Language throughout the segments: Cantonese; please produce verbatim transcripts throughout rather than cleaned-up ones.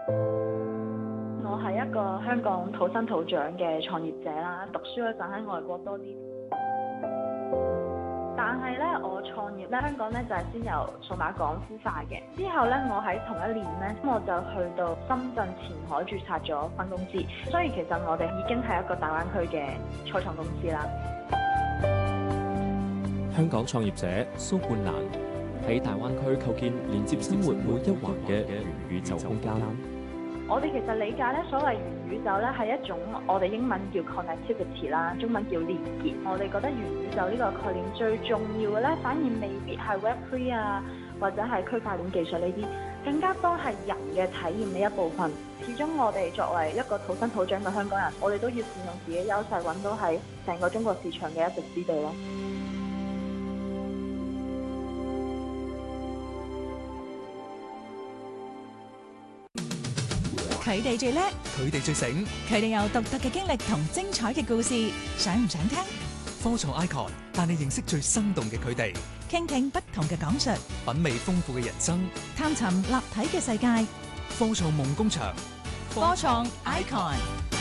我係一個香港土生土長嘅創業者啦，讀書嗰陣喺外國多啲。但係咧，我創業咧，香港咧就係先由數碼港孵化嘅。之後咧，我喺同一年咧，我就去到深圳前海註冊咗分公司。所以其實我哋已經係一個大灣區嘅初創公司啦。 香港創業者蘇冠蘭喺大灣區構建連接生活每一環嘅元宇宙空間。 我哋其實理解咧，所謂元宇宙咧係一種我哋英文叫 connectivity 啦，中文叫連結。我哋覺得元宇宙呢個概念最重要嘅咧，反而未必係 Web 三 啊，或者係區塊鏈技術呢啲，更加多係人嘅體驗呢一部分。始終我哋作為一個土生土長嘅香港人，我哋都要善用自己優勢，揾到喺成個中國市場嘅一席之地咯。 佢哋最叻， 佢哋最醒， 佢哋有獨特嘅經歷同精彩嘅故事，想唔想聽？ 科創 Icon 帶你認識最生動嘅佢哋， 傾聽不同嘅講述， 品味豐富嘅人生， 探尋立體嘅世界。 科創夢工場， 科創 Icon。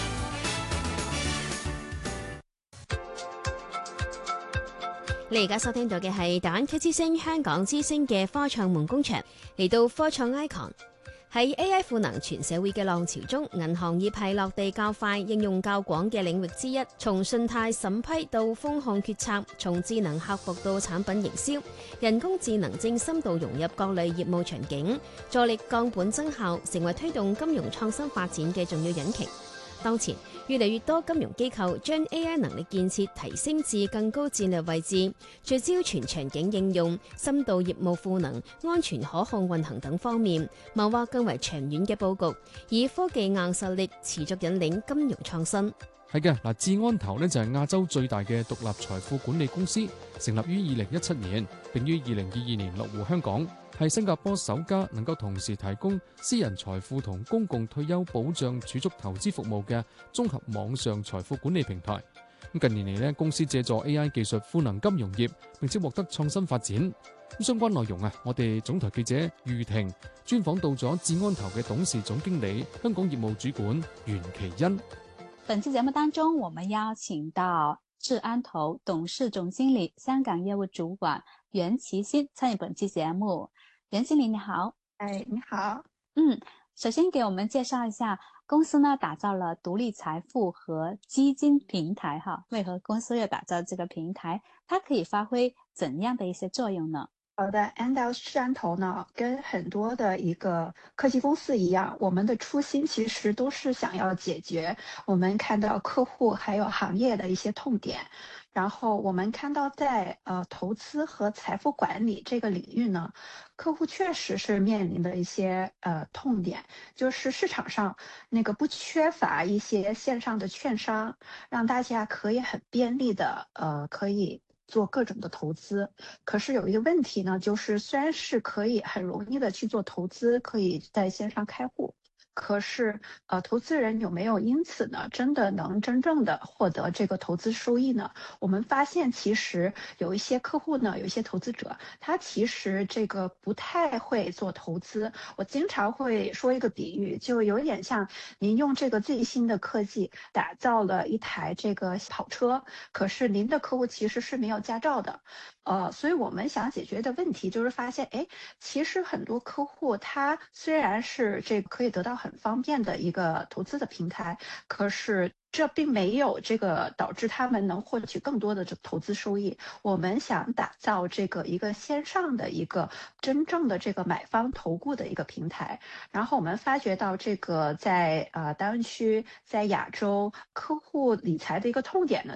你而家收聽到嘅係大灣區之聲、香港之聲嘅科創夢工場，嚟到科創 Icon。喺 A I 賦能全社會嘅浪潮中，銀行業係落地較快、應用較廣嘅領域之一。從信貸審批到風控決策，從智能客服到產品營銷，人工智能正深度融入各類業務場景，助力降本增效，成為推動金融創新發展嘅重要引擎。當前越嚟越多金融機構將 A I 能力建設提升至更高戰略位置，聚焦全場景應用、深度業務賦能、安全可控運行等方面，謀劃更為長遠嘅佈局，以科技硬實力持續引領金融創新。 係嘅，嗱，智安投呢就係亞洲最大嘅獨立財富管理公司，成立於二零一七年，並於二零二二年落戶香港，係新加坡首家能夠同時提供私人財富同公共退休保障儲蓄投資服務嘅綜合網上財富管理平台。近年嚟呢，公司借助 A I 技術賦能金融業，並且獲得創新發展。咁相關內容啊，我哋總台記者余婷專訪到咗智安投嘅董事總經理、香港業務主管袁其欣。 本期節目當中，我們邀請到智安投董事總經理、香港業務主管袁其欣參與本期節目。袁經理你好。 哎，你好。 嗯，首先給我們介紹一下公司呢，打造了獨立財富和基金平台哈。為何公司要打造這個平台？它可以發揮怎樣的一些作用呢？ 好的，按照智安投呢，跟很多的一個科技公司一樣，我們的初心其實都是想要解決我們看到客戶還有行業的一些痛點。然後我們看到在呃投資和財富管理這個領域呢，客戶確實是面臨的一些呃痛點，就是市場上那個不缺乏一些線上的券商，讓大家可以很便利的呃可以做各種的投資。可是有一個問題呢，就是雖然是可以很容易的去做投資，可以在線上開戶，可是呃投資人有沒有因此呢真的能真正的獲得這個投資收益呢？我們發現其實有一些客戶呢，有一些投資者，他其實這個不太會做投資。我經常會說一個比喻，就有點像您用這個最新的科技打造了一台這個跑車，可是您的客戶其實是沒有駕照的。呃，所以我們想解決的問題就是發現，哎，其實很多客戶他雖然是這個可以得到很方便的一個投資的平台，可是這並沒有這個導致他們能獲取更多的投資收益。我們想打造這個一個線上的一個真正的這個買方投顧的一個平台。然後我們發覺到這個在呃大灣區、在亞洲客戶理財的一個痛點呢，